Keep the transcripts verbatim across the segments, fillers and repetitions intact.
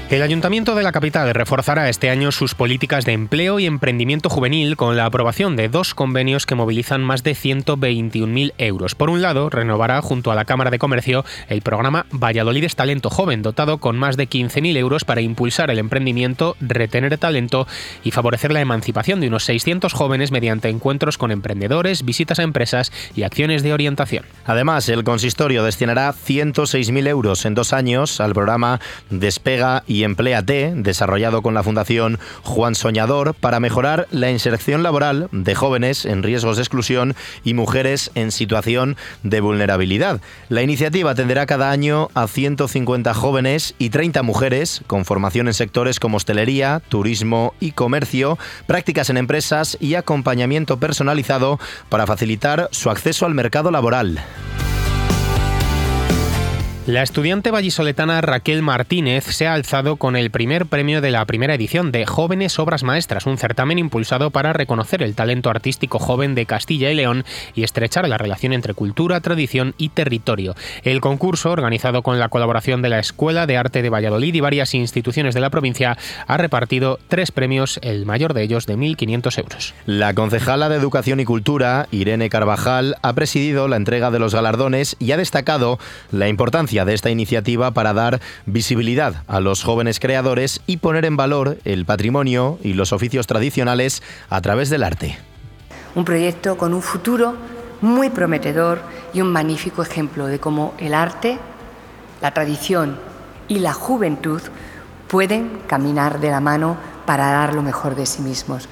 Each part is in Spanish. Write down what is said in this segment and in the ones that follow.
El Ayuntamiento de la capital reforzará este año sus políticas de empleo y emprendimiento juvenil con la aprobación de dos convenios que movilizan más de ciento veintiún mil euros. Por un lado, renovará junto a la Cámara de Comercio el programa Valladolid es Talento Joven, dotado con más de quince mil euros para impulsar el emprendimiento, retener talento y favorecer la emancipación de unos seiscientos jóvenes mediante encuentros con emprendedores, visitas a empresas y acciones de orientación. Además, el consistorio destinará ciento seis mil euros en dos años al programa Despega y Empléate, desarrollado con la Fundación Juan Soñador para mejorar la inserción laboral de jóvenes en riesgos de exclusión y mujeres en situación de vulnerabilidad. La iniciativa atenderá cada año a ciento cincuenta jóvenes y treinta mujeres con formación en sectores como hostelería, turismo y comercio, prácticas en empresas y acompañamiento personalizado para facilitar su acceso al mercado laboral. La estudiante vallisoletana Raquel Martínez se ha alzado con el primer premio de la primera edición de Jóvenes Obras Maestras, un certamen impulsado para reconocer el talento artístico joven de Castilla y León y estrechar la relación entre cultura, tradición y territorio. El concurso, organizado con la colaboración de la Escuela de Arte de Valladolid y varias instituciones de la provincia, ha repartido tres premios, el mayor de ellos de mil quinientos euros. La concejala de Educación y Cultura, Irene Carvajal, ha presidido la entrega de los galardones y ha destacado la importancia de esta iniciativa para dar visibilidad a los jóvenes creadores y poner en valor el patrimonio y los oficios tradicionales a través del arte. Un proyecto con un futuro muy prometedor y un magnífico ejemplo de cómo el arte, la tradición y la juventud pueden caminar de la mano para dar lo mejor de sí mismos.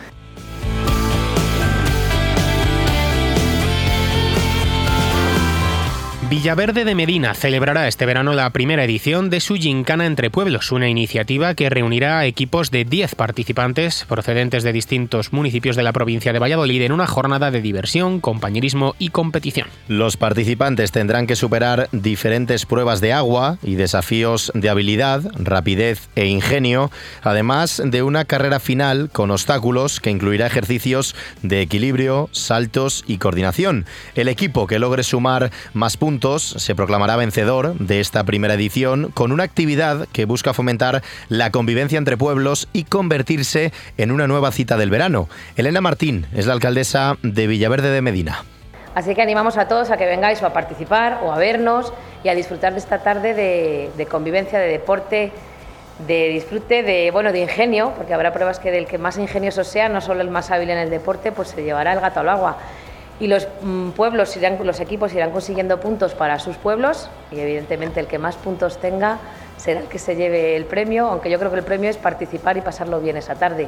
Villaverde de Medina celebrará este verano la primera edición de su Gincana Entre Pueblos, una iniciativa que reunirá a equipos de diez participantes procedentes de distintos municipios de la provincia de Valladolid en una jornada de diversión, compañerismo y competición. Los participantes tendrán que superar diferentes pruebas de agua y desafíos de habilidad, rapidez e ingenio, además de una carrera final con obstáculos que incluirá ejercicios de equilibrio, saltos y coordinación. El equipo que logre sumar más puntos se proclamará vencedor de esta primera edición con una actividad que busca fomentar la convivencia entre pueblos y convertirse en una nueva cita del verano. Elena Martín es la alcaldesa de Villaverde de Medina. Así que animamos a todos a que vengáis o a participar o a vernos y a disfrutar de esta tarde de, de convivencia, de deporte, de disfrute, de bueno, de ingenio, porque habrá pruebas que del que más ingenioso sea, no solo el más hábil en el deporte, pues se llevará el gato al agua. Y los mm, pueblos, irán, los equipos irán consiguiendo puntos para sus pueblos y evidentemente el que más puntos tenga será el que se lleve el premio, aunque yo creo que el premio es participar y pasarlo bien esa tarde.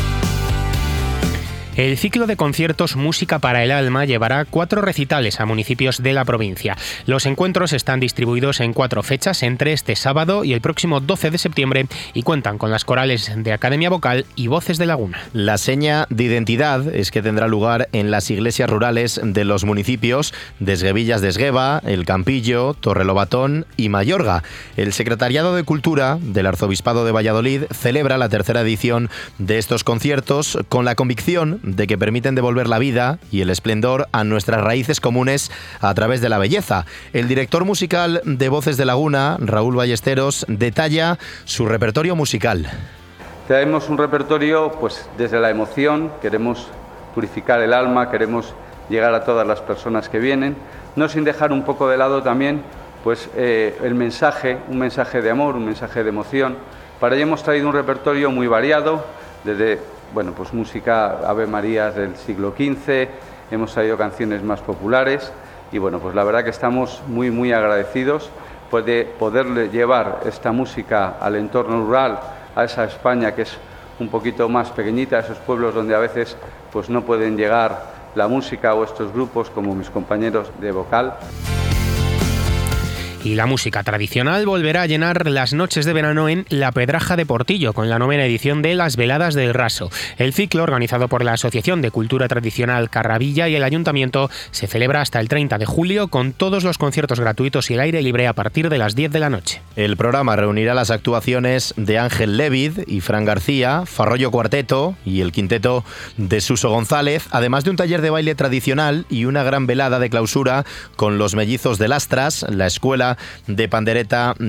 El ciclo de conciertos Música para el Alma llevará cuatro recitales a municipios de la provincia. Los encuentros están distribuidos en cuatro fechas entre este sábado y el próximo doce de septiembre y cuentan con las corales de Academia Vocal y Voces de Laguna. La seña de identidad es que tendrá lugar en las iglesias rurales de los municipios de Esguevillas de Esgueva, El Campillo, Torrelobatón y Mayorga. El Secretariado de Cultura del Arzobispado de Valladolid celebra la tercera edición de estos conciertos con la convicción de que permiten devolver la vida y el esplendor a nuestras raíces comunes a través de la belleza. El director musical de Voces de Laguna, Raúl Ballesteros, detalla su repertorio musical. Tenemos un repertorio pues desde la emoción, queremos purificar el alma, queremos llegar a todas las personas que vienen, no sin dejar un poco de lado también pues eh, el mensaje, un mensaje de amor, un mensaje de emoción. Para ello hemos traído un repertorio muy variado, desde bueno, pues música Ave Marías del siglo quince, hemos traído canciones más populares y bueno, pues la verdad que estamos muy muy agradecidos pues de poderle llevar esta música al entorno rural, a esa España que es un poquito más pequeñita, a esos pueblos donde a veces pues no pueden llegar la música o estos grupos como mis compañeros de vocal. Y la música tradicional volverá a llenar las noches de verano en La Pedraja de Portillo, con la novena edición de Las Veladas del Raso. El ciclo, organizado por la Asociación de Cultura Tradicional Carravilla y el Ayuntamiento, se celebra hasta el treinta de julio con todos los conciertos gratuitos y el aire libre a partir de las diez de la noche. El programa reunirá las actuaciones de Ángel Lévid y Fran García, Farrollo Cuarteto y el quinteto de Suso González, además de un taller de baile tradicional y una gran velada de clausura con los Mellizos de Lastras, la Escuela de Pandereta